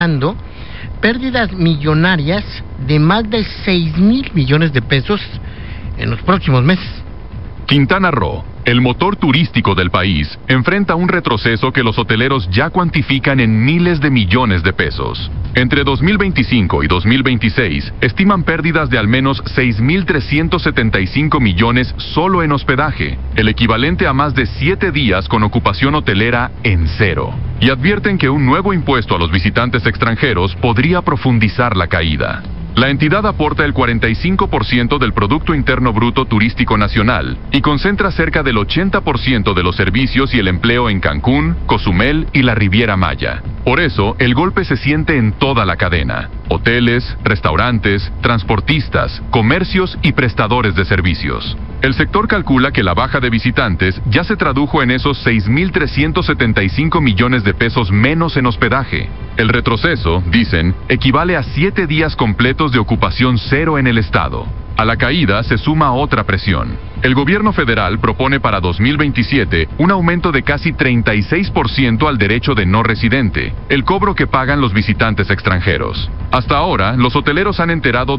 pérdidas millonarias de más de 6,000 millones de pesos en los próximos meses. Quintana Roo, el motor turístico del país, enfrenta un retroceso que los hoteleros ya cuantifican en miles de millones de pesos. Entre 2025 y 2026, estiman pérdidas de al menos 6,375 millones solo en hospedaje, el equivalente a más de 7 días con ocupación hotelera en cero. Y advierten que un nuevo impuesto a los visitantes extranjeros podría profundizar la caída. La entidad aporta el 45% del Producto Interno Bruto Turístico Nacional y concentra cerca del 80% de los servicios y el empleo en Cancún, Cozumel y la Riviera Maya. Por eso, el golpe se siente en toda la cadena: hoteles, restaurantes, transportistas, comercios y prestadores de servicios. El sector calcula que la baja de visitantes ya se tradujo en esos 6,375 millones de pesos menos en hospedaje. El retroceso, dicen, equivale a 7 días completos de ocupación cero en el estado. A la caída se suma otra presión. El gobierno federal propone para 2027 un aumento de casi 36% al derecho de no residente, el cobro que pagan los visitantes extranjeros. Hasta ahora, los hoteleros han enterado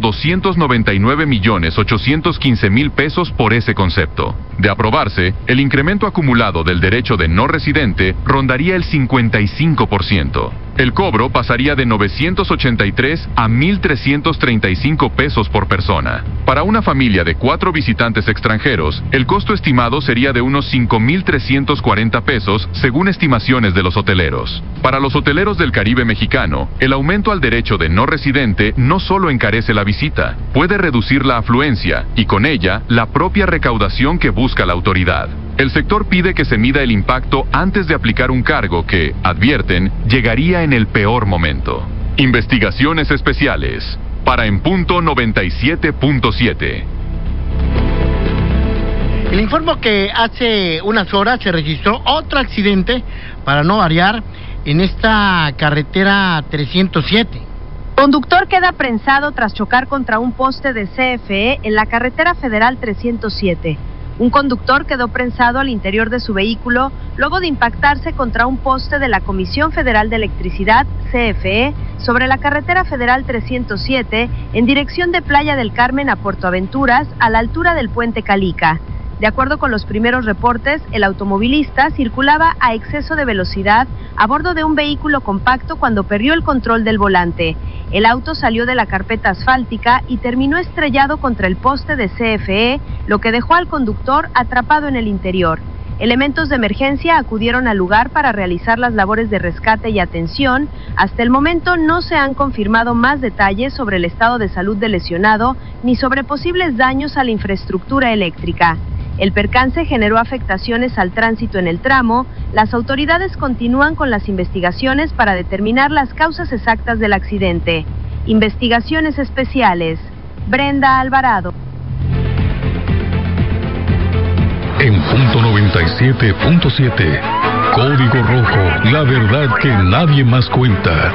299,815,000 pesos por ese concepto. De aprobarse, el incremento acumulado del derecho de no residente rondaría el 55%. El cobro pasaría de 983 a 1,335 pesos por persona. Para una familia de 4 visitantes extranjeros, el costo estimado sería de unos 5,340 pesos, según estimaciones de los hoteleros. Para los hoteleros del Caribe mexicano, el aumento al derecho de no residente no solo encarece la visita, puede reducir la afluencia y con ella la propia recaudación que busca la autoridad. El sector pide que se mida el impacto antes de aplicar un cargo que, advierten, llegaría en el peor momento. Investigaciones especiales. Para En Punto 97.7. Le informo que hace unas horas se registró otro accidente, para no variar, en esta carretera 307. Conductor queda prensado tras chocar contra un poste de CFE en la carretera federal 307. Un conductor quedó prensado al interior de su vehículo luego de impactarse contra un poste de la Comisión Federal de Electricidad, CFE, sobre la carretera federal 307 en dirección de Playa del Carmen a Puerto Aventuras, a la altura del puente Calica. De acuerdo con los primeros reportes, el automovilista circulaba a exceso de velocidad a bordo de un vehículo compacto cuando perdió el control del volante. El auto salió de la carpeta asfáltica y terminó estrellado contra el poste de CFE, lo que dejó al conductor atrapado en el interior. Elementos de emergencia acudieron al lugar para realizar las labores de rescate y atención. Hasta el momento no se han confirmado más detalles sobre el estado de salud del lesionado ni sobre posibles daños a la infraestructura eléctrica. El percance generó afectaciones al tránsito en el tramo. Las autoridades continúan con las investigaciones para determinar las causas exactas del accidente. Investigaciones especiales. Brenda Alvarado. En Punto 97.7. Código Rojo, la verdad que nadie más cuenta.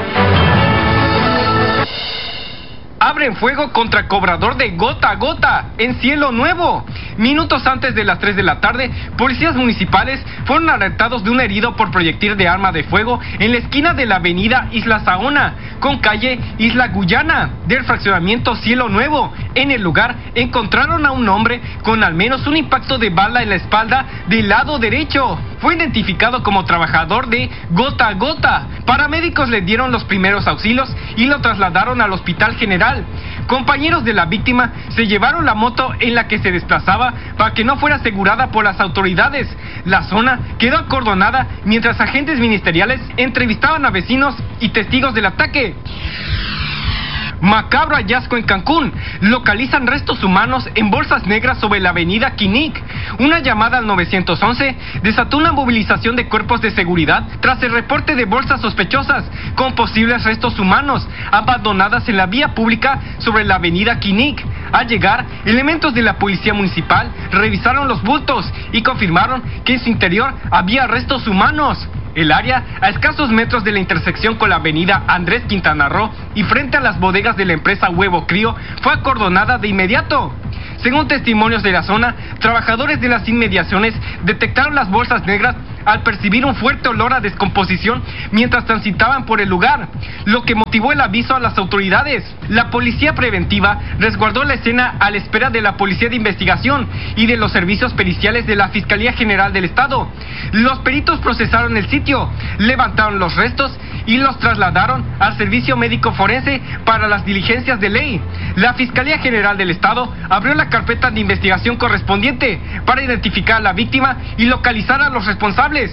Abren fuego contra cobrador de Gota a Gota en Cielo Nuevo. Minutos antes de las 3 de la tarde, policías municipales fueron alertados de un herido por proyectil de arma de fuego en la esquina de la avenida Isla Saona con calle Isla Guyana del fraccionamiento Cielo Nuevo. En el lugar encontraron a un hombre con al menos un impacto de bala en la espalda del lado derecho. Fue identificado como trabajador de Gota a Gota. Paramédicos le dieron los primeros auxilios y lo trasladaron al Hospital General. Compañeros de la víctima se llevaron la moto en la que se desplazaba para que no fuera asegurada por las autoridades. La zona quedó acordonada mientras agentes ministeriales entrevistaban a vecinos y testigos del ataque. Macabro hallazgo en Cancún. Localizan restos humanos en bolsas negras sobre la avenida Quinic. Una llamada al 911 desató una movilización de cuerpos de seguridad tras el reporte de bolsas sospechosas con posibles restos humanos abandonadas en la vía pública sobre la avenida Quinic. Al llegar, elementos de la policía municipal revisaron los bultos y confirmaron que en su interior había restos humanos. El área, a escasos metros de la intersección con la avenida Andrés Quintana Roo y frente a las bodegas de la empresa Huevo Crío, fue acordonada de inmediato. Según testimonios de la zona, trabajadores de las inmediaciones detectaron las bolsas negras al percibir un fuerte olor a descomposición mientras transitaban por el lugar, lo que motivó el aviso a las autoridades. La policía preventiva resguardó la escena a la espera de la Policía de Investigación y de los servicios periciales de la Fiscalía General del Estado. Los peritos procesaron el sitio, levantaron los restos y los trasladaron al Servicio Médico Forense para las diligencias de ley. La Fiscalía General del Estado abrió la carpeta de investigación correspondiente para identificar a la víctima y localizar a los responsables.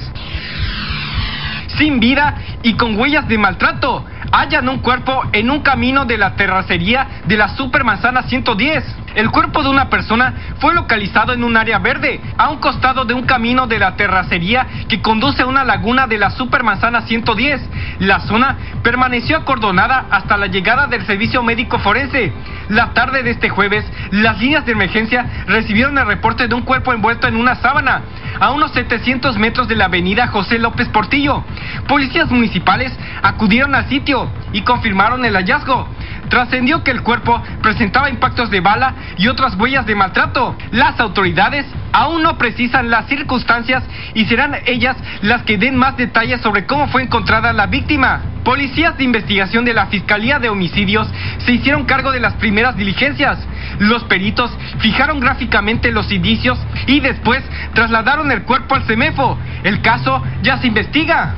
Sin vida y con huellas de maltrato, hallan un cuerpo en un camino de la terracería de la Supermanzana 110. El cuerpo de una persona fue localizado en un área verde, a un costado de un camino de la terracería que conduce a una laguna de la Supermanzana 110. La zona permaneció acordonada hasta la llegada del Servicio Médico Forense. La tarde de este jueves, las líneas de emergencia recibieron el reporte de un cuerpo envuelto en una sábana, a unos 700 metros de la avenida José López Portillo. Policías municipales acudieron al sitio y confirmaron el hallazgo. Trascendió que el cuerpo presentaba impactos de bala y otras huellas de maltrato. Las autoridades aún no precisan las circunstancias y serán ellas las que den más detalles sobre cómo fue encontrada la víctima. Policías de investigación de la Fiscalía de Homicidios se hicieron cargo de las primeras diligencias. Los peritos fijaron gráficamente los indicios y después trasladaron el cuerpo al CEMEFO. El caso ya se investiga.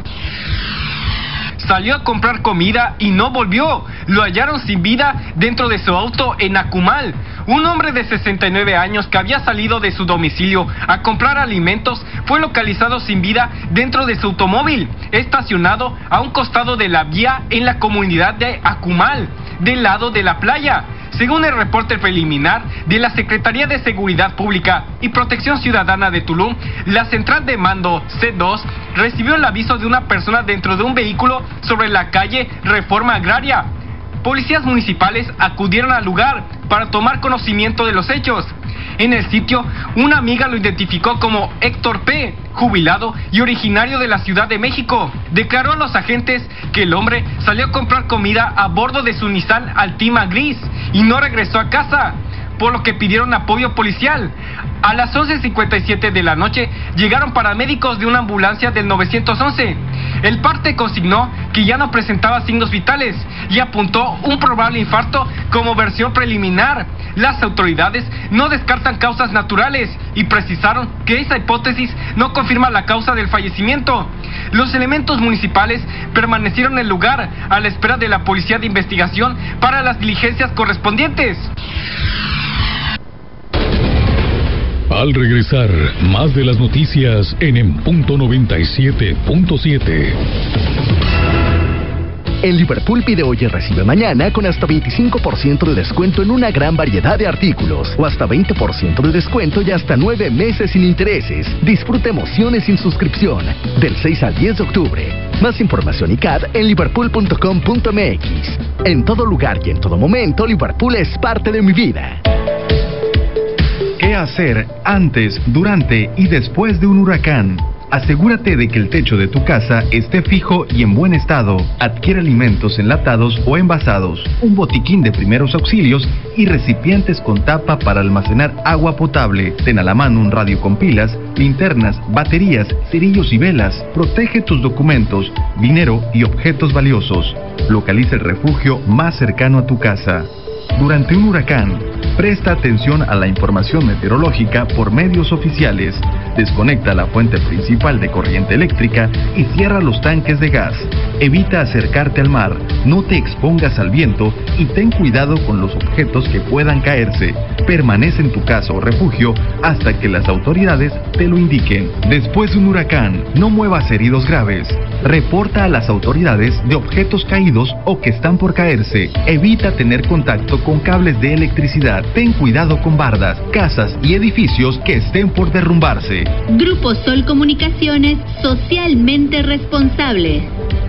Salió a comprar comida y no volvió. Lo hallaron sin vida dentro de su auto en Acumal. Un hombre de 69 años que había salido de su domicilio a comprar alimentos fue localizado sin vida dentro de su automóvil, estacionado a un costado de la vía en la comunidad de Acumal, del lado de la playa. Según el reporte preliminar de la Secretaría de Seguridad Pública y Protección Ciudadana de Tulum, la central de mando C2 recibió el aviso de una persona dentro de un vehículo sobre la calle Reforma Agraria. Policías municipales acudieron al lugar para tomar conocimiento de los hechos. En el sitio, una amiga lo identificó como Héctor P., jubilado y originario de la Ciudad de México. Declaró a los agentes que el hombre salió a comprar comida a bordo de su Nissan Altima gris y no regresó a casa, por lo que pidieron apoyo policial. A las 11:57 de la noche llegaron paramédicos de una ambulancia del 911. El parte consignó que ya no presentaba signos vitales y apuntó un probable infarto como versión preliminar. Las autoridades no descartan causas naturales y precisaron que esa hipótesis no confirma la causa del fallecimiento. Los elementos municipales permanecieron en el lugar a la espera de la Policía de Investigación para las diligencias correspondientes. Al regresar, más de las noticias en punto 97.7. En Liverpool pide hoy y recibe mañana con hasta 25% de descuento en una gran variedad de artículos o hasta 20% de descuento y hasta 9 meses sin intereses. Disfruta emociones sin suscripción del 6 al 10 de octubre. Más información y CAD en liverpool.com.mx. En todo lugar y en todo momento, Liverpool es parte de mi vida. ¿Qué hacer antes, durante y después de un huracán? Asegúrate de que el techo de tu casa esté fijo y en buen estado. Adquiere alimentos enlatados o envasados, un botiquín de primeros auxilios y recipientes con tapa para almacenar agua potable. Ten a la mano un radio con pilas, linternas, baterías, cerillos y velas. Protege tus documentos, dinero y objetos valiosos. Localiza el refugio más cercano a tu casa. Durante un huracán, presta atención a la información meteorológica por medios oficiales. Desconecta la fuente principal de corriente eléctrica y cierra los tanques de gas. Evita acercarte al mar, no te expongas al viento y ten cuidado con los objetos que puedan caerse. Permanece en tu casa o refugio hasta que las autoridades te lo indiquen. Después de un huracán, no muevas heridos graves. Reporta a las autoridades de objetos caídos o que están por caerse. Evita tener contacto con cables de electricidad. Ten cuidado con bardas, casas y edificios que estén por derrumbarse. Grupo Sol Comunicaciones, socialmente responsable.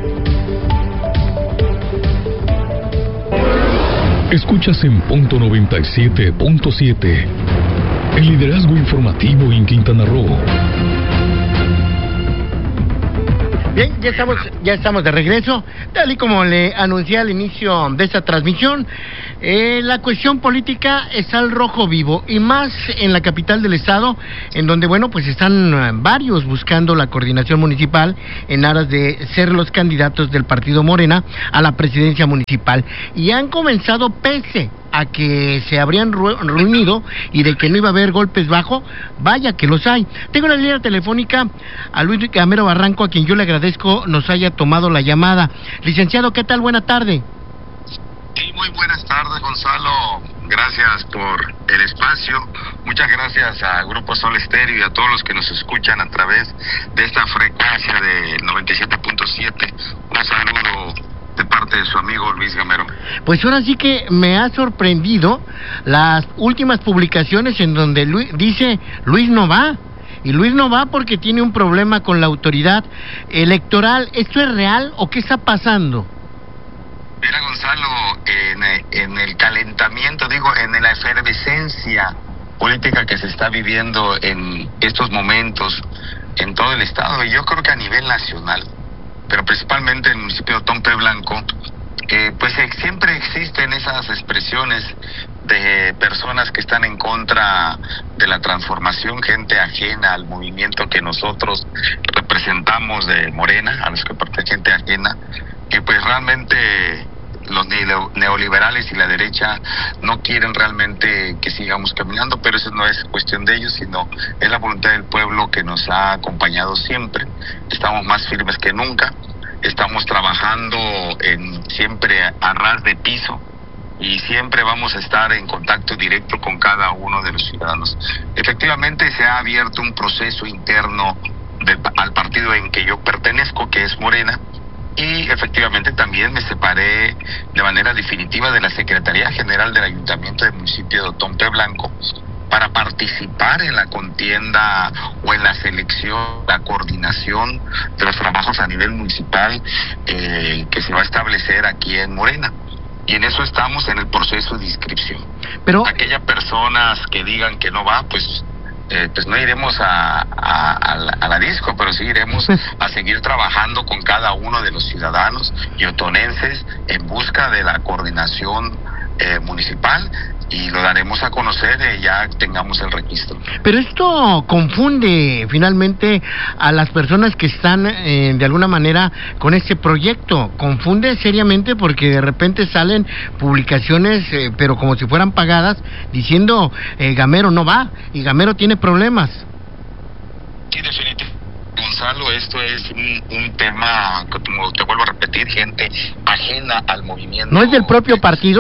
Escuchas en punto 97.7. El liderazgo informativo en Quintana Roo. Bien, ya estamos de regreso. Tal y como le anuncié al inicio de esta transmisión, la cuestión política está al rojo vivo, y más en la capital del estado, en donde, bueno, pues están varios buscando la coordinación municipal en aras de ser los candidatos del partido Morena a la presidencia municipal. Y han comenzado, pese a que se habrían reunido y de que no iba a haber golpes bajo, vaya que los hay. Tengo la línea telefónica a Luis Gamero Barranco, a quien yo le agradezco nos haya tomado la llamada. Licenciado, ¿qué tal? Buena tarde. Sí, muy buenas tardes, Gonzalo. Gracias por el espacio. Muchas gracias a Grupo Sol Estéreo y a todos los que nos escuchan a través de esta frecuencia de 97.7. Un saludo de parte de su amigo Luis Gamero. Pues ahora sí que me ha sorprendido las últimas publicaciones en donde dice Luis no va. Y Luis no va porque tiene un problema con la autoridad electoral. ¿Esto es real o qué está pasando? Mira, Gonzalo, en el calentamiento, en la efervescencia política que se está viviendo en estos momentos en todo el estado, y yo creo que a nivel nacional, pero principalmente en el municipio de Otompe Blanco, pues siempre existen esas expresiones de personas que están en contra de la transformación, gente ajena al movimiento que nosotros representamos de Morena, a los que pertenece gente ajena, que pues realmente los neoliberales y la derecha no quieren realmente que sigamos caminando, pero eso no es cuestión de ellos, sino es la voluntad del pueblo que nos ha acompañado siempre. Estamos más firmes que nunca, estamos trabajando siempre a ras de piso, y siempre vamos a estar en contacto directo con cada uno de los ciudadanos. Efectivamente se ha abierto un proceso interno al partido en que yo pertenezco, que es Morena, y efectivamente también me separé de manera definitiva de la Secretaría General del Ayuntamiento del municipio de Otompe Blanco para participar en la contienda o en la selección, la coordinación de los trabajos a nivel municipal que se va a establecer aquí en Morena. Y en eso estamos, en el proceso de inscripción. Pero aquellas personas que digan que no va, pues no iremos a la disco, pero sí iremos a seguir trabajando con cada uno de los ciudadanos y otonenses en busca de la coordinación municipal, y lo daremos a conocer ya tengamos el registro. Pero esto confunde finalmente a las personas que están de alguna manera con este proyecto, confunde seriamente, porque de repente salen publicaciones pero como si fueran pagadas, diciendo Gamero no va y Gamero tiene problemas. Sí, definitivamente, Gonzalo, esto es un tema, como te vuelvo a repetir, gente ajena al movimiento. ¿No es del propio partido?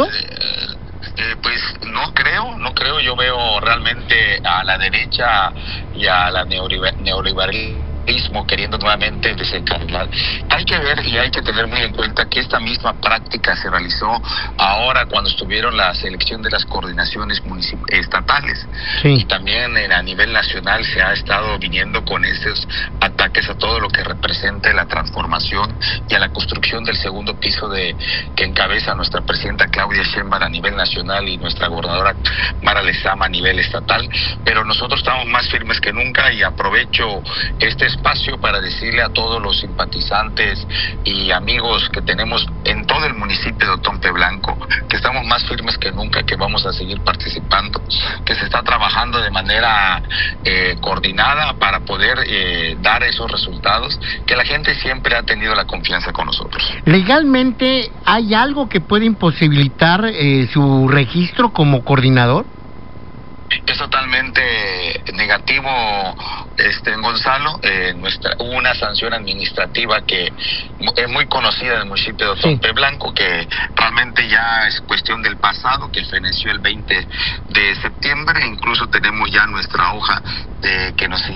Pues no creo, yo veo realmente a la derecha y a la neoliberalismo queriendo nuevamente desencarrilar. Hay que ver y hay que tener muy en cuenta que esta misma práctica se realizó ahora cuando estuvieron la selección de las coordinaciones estatales. Sí. Y también a nivel nacional se ha estado viniendo con esos ataques a todo lo que representa la transformación y a la construcción del segundo piso que encabeza nuestra presidenta Claudia Sheinbaum a nivel nacional y nuestra gobernadora Mara Lezama a nivel estatal. Pero nosotros estamos más firmes que nunca, y aprovecho este espacio para decirle a todos los simpatizantes y amigos que tenemos en todo el municipio de Otompe Blanco que estamos más firmes que nunca, que vamos a seguir participando, que se está trabajando de manera coordinada para poder dar esos resultados, que la gente siempre ha tenido la confianza con nosotros. ¿Legalmente hay algo que puede imposibilitar su registro como coordinador? Es totalmente negativo, Gonzalo. Hubo una sanción administrativa que es muy conocida en el municipio de Otompe Blanco, que realmente ya es cuestión del pasado, que feneció el 20 de septiembre. Incluso tenemos ya nuestra hoja que nos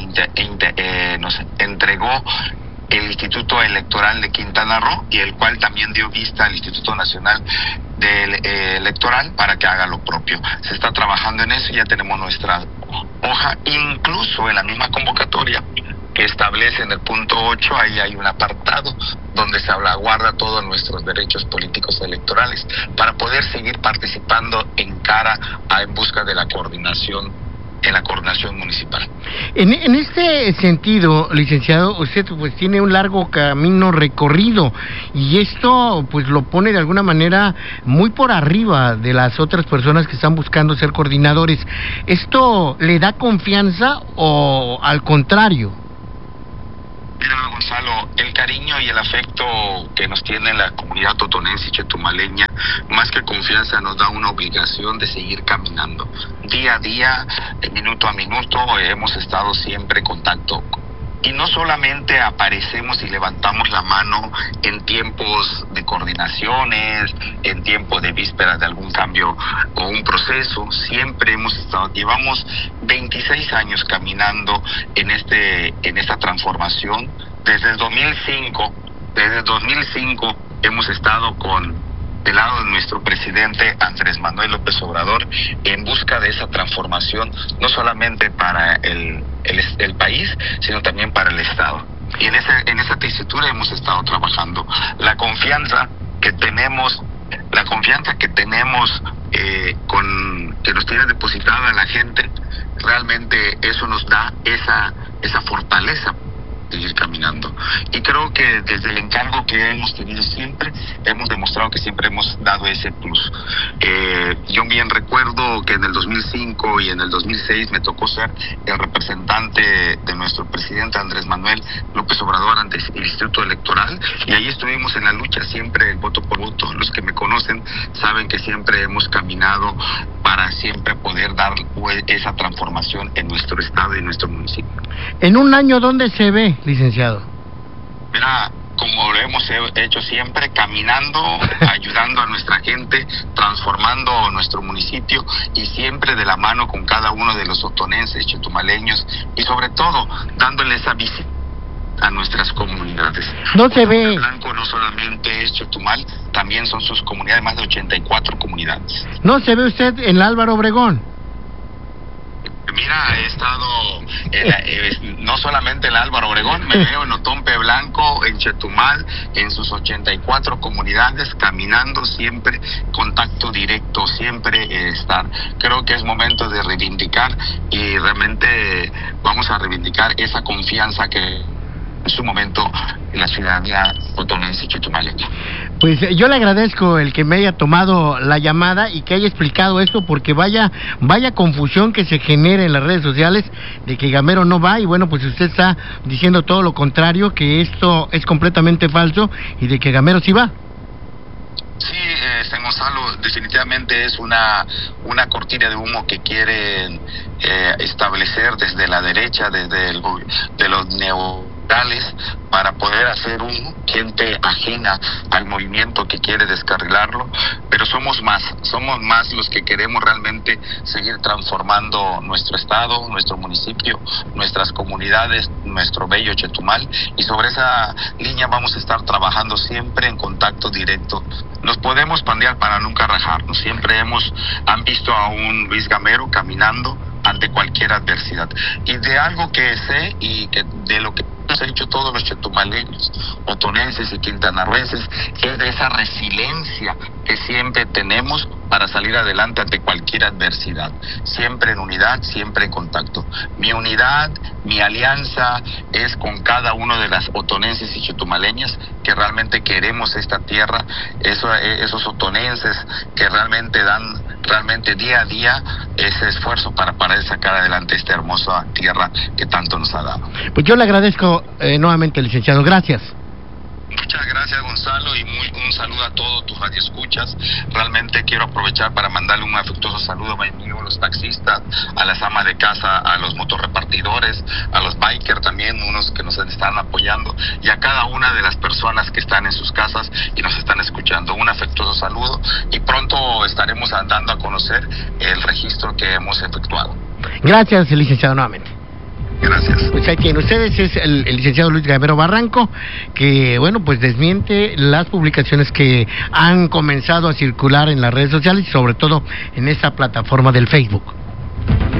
entregó el Instituto Electoral de Quintana Roo, y el cual también dio vista al Instituto Nacional Electoral para que haga lo propio. Se está trabajando en eso, ya tenemos nuestra hoja, incluso en la misma convocatoria que establece en el punto 8, ahí hay un apartado donde se salvaguarda todos nuestros derechos políticos electorales para poder seguir participando en busca de la coordinación la coordinación municipal. En este sentido, licenciado, usted pues tiene un largo camino recorrido y esto pues lo pone de alguna manera muy por arriba de las otras personas que están buscando ser coordinadores. ¿Esto le da confianza o al contrario? Mira, Gonzalo, el cariño y el afecto que nos tiene la comunidad totonense y chetumaleña, más que confianza, nos da una obligación de seguir caminando. Día a día, minuto a minuto, hemos estado siempre en contacto. Y no solamente aparecemos y levantamos la mano en tiempos de coordinaciones, en tiempos de vísperas de algún cambio o un proceso, siempre hemos estado, llevamos 26 años caminando en esta transformación. Desde el 2005 hemos estado del lado de nuestro presidente Andrés Manuel López Obrador en busca de esa transformación, no solamente para el país, sino también para el Estado. Y en esa tesitura hemos estado trabajando. La confianza que tenemos que nos tiene depositada la gente, realmente eso nos da esa fortaleza de ir caminando. Y creo que desde el encargo que hemos tenido siempre, hemos demostrado que siempre hemos dado ese plus. Yo bien recuerdo que en el 2005 y en el 2006 me tocó ser el representante de nuestro presidente Andrés Manuel López Obrador ante el Instituto Electoral, y ahí estuvimos en la lucha siempre, voto por voto. Los que me conocen saben que siempre hemos caminado para siempre poder dar esa transformación en nuestro estado y en nuestro municipio. En un año, ¿dónde se ve, licenciado? Mira, como lo hemos hecho siempre, caminando, ayudando a nuestra gente, transformando nuestro municipio y siempre de la mano con cada uno de los otonenses, chetumaleños y sobre todo dándole esa visita a nuestras comunidades. No se ve. Blanco no solamente es Chetumal, también son sus comunidades, más de 84 comunidades. ¿No se ve usted en Álvaro Obregón? Mira, he estado no solamente en Álvaro Obregón, me veo en Otompe Blanco, en Chetumal, en sus 84 comunidades, caminando siempre, contacto directo, siempre estar. Creo que es momento de reivindicar y realmente vamos a reivindicar esa confianza que en su momento la ciudadanía otonense y chetumaleña. Pues yo le agradezco el que me haya tomado la llamada y que haya explicado esto, porque vaya confusión que se genera en las redes sociales de que Gamero no va, y bueno, pues usted está diciendo todo lo contrario, que esto es completamente falso y de que Gamero sí va. Sí, Gonzalo, definitivamente es una cortina de humo que quieren establecer desde la derecha, de los neoliberales, para poder hacer gente ajena al movimiento que quiere descarrilarlo, pero somos más los que queremos realmente seguir transformando nuestro estado, nuestro municipio, nuestras comunidades, nuestro bello Chetumal, y sobre esa línea vamos a estar trabajando siempre en contacto directo. Nos podemos pandear para nunca rajarnos, siempre han visto a un Luis Gamero caminando ante cualquier adversidad, y de algo que sé y que de lo que hemos hecho todos los chetumaleños, otonenses y quintanarroenses, es de esa resiliencia que siempre tenemos para salir adelante ante cualquier adversidad, siempre en unidad, siempre en contacto. Mi unidad, mi alianza es con cada uno de las otonenses y chetumaleñas que realmente queremos esta tierra, esos otonenses que realmente dan día a día ese esfuerzo para sacar adelante esta hermosa tierra que tanto nos ha dado. Pues yo le agradezco nuevamente, licenciado. Gracias. Muchas gracias, Gonzalo, y un saludo a todos tus radioescuchas. Realmente quiero aprovechar para mandarle un afectuoso saludo a mi amigo, los taxistas, a las amas de casa, a los motorrepartidores, a los bikers también, unos que nos están apoyando, y a cada una de las personas que están en sus casas y nos están escuchando. Un afectuoso saludo, y pronto estaremos dando a conocer el registro que hemos efectuado. Gracias, licenciado, nuevamente. Gracias. Pues ahí tienen ustedes, es el licenciado Luis Gamero Barranco, que bueno, pues desmiente las publicaciones que han comenzado a circular en las redes sociales y sobre todo en esta plataforma del Facebook.